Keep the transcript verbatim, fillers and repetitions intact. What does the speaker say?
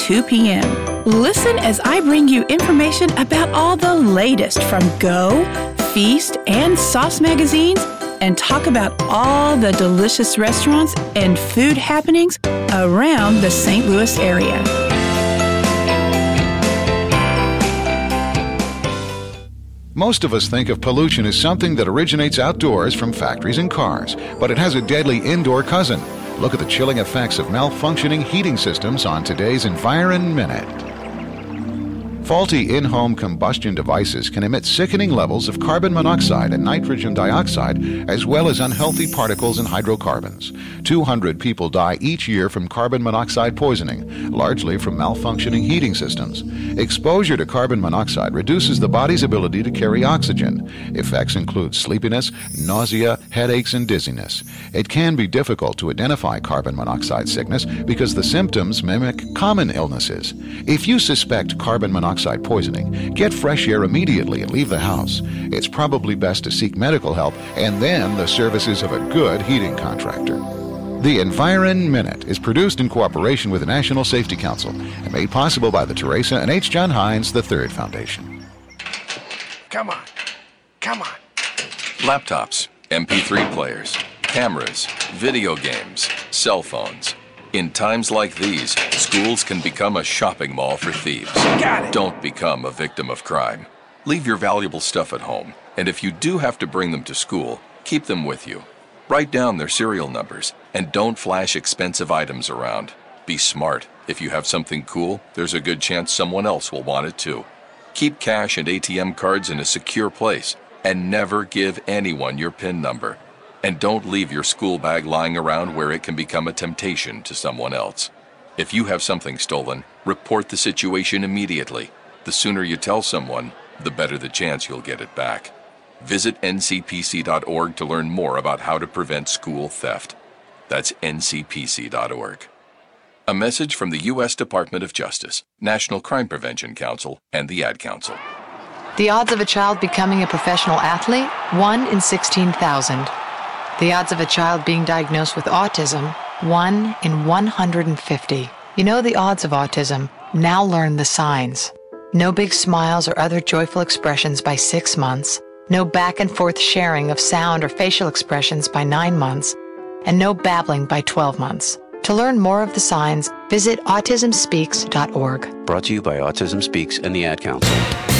two p.m. Listen as I bring you information about all the latest from Go, Feast, and Sauce magazines, and talk about all the delicious restaurants and food happenings around the Saint Louis area. Most of us think of pollution as something that originates outdoors from factories and cars, but it has a deadly indoor cousin. Look at the chilling effects of malfunctioning heating systems on today's Environ Minute. Faulty in-home combustion devices can emit sickening levels of carbon monoxide and nitrogen dioxide, as well as unhealthy particles and hydrocarbons. two hundred people die each year from carbon monoxide poisoning, largely from malfunctioning heating systems. Exposure to carbon monoxide reduces the body's ability to carry oxygen. Effects include sleepiness, nausea, headaches, and dizziness. It can be difficult to identify carbon monoxide sickness because the symptoms mimic common illnesses. If you suspect carbon monoxide poisoning, get fresh air immediately and leave the house. It's probably best to seek medical help and then the services of a good heating contractor. The Environ Minute is produced in cooperation with the National Safety Council and made possible by the Teresa and H. John Hines the third Foundation. Come on. Come on. Laptops, M P three players, cameras, video games, cell phones. In times like these, schools can become a shopping mall for thieves. Got it. Don't become a victim of crime. Leave your valuable stuff at home, and if you do have to bring them to school, keep them with you. Write down their serial numbers, and don't flash expensive items around. Be smart. If you have something cool, there's a good chance someone else will want it too. Keep cash and A T M cards in a secure place, and never give anyone your PIN number. And don't leave your school bag lying around where it can become a temptation to someone else. If you have something stolen, report the situation immediately. The sooner you tell someone, the better the chance you'll get it back. Visit N C P C dot org to learn more about how to prevent school theft. That's N C P C dot org. A message from the U S Department of Justice, National Crime Prevention Council, and the Ad Council. The odds of a child becoming a professional athlete? one in sixteen thousand. The odds of a child being diagnosed with autism? one in one hundred fifty. You know the odds of autism. Now learn the signs. No big smiles or other joyful expressions by six months. No back and forth sharing of sound or facial expressions by nine months. And no babbling by twelve months. To learn more of the signs, visit autism speaks dot org. Brought to you by Autism Speaks and the Ad Council.